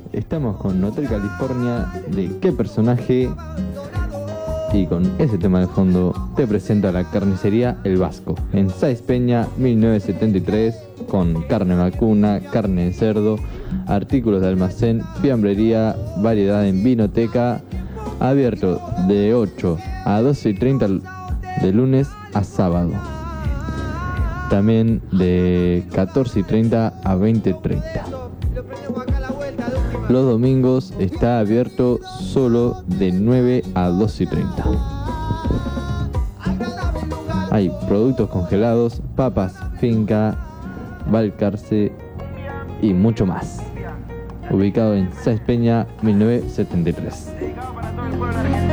estamos con Hotel California de ¿Qué personaje? Y con ese tema de fondo te presento a la carnicería El Vasco en Sáenz Peña 1973, con carne vacuna, carne de cerdo, artículos de almacén, fiambrería, variedad en vinoteca, abierto de 8 a 12:30 de lunes a sábado, también de 14:30 a 20:30. Los domingos está abierto solo de 9 a 12:30. Hay productos congelados, papas finca, Balcarce y mucho más. Ubicado en Sáenz Peña 1973.